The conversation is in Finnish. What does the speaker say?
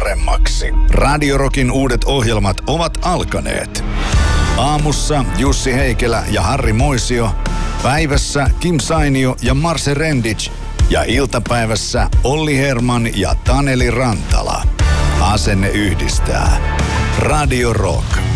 paremmaksi. Radio Rockin uudet ohjelmat ovat alkaneet. Aamussa Jussi Heikelä ja Harri Moisio. Päivässä Kim Sainio ja Marse Rendic. Ja iltapäivässä Olli Herman ja Taneli Rantala. Asenne yhdistää. Radio Rock.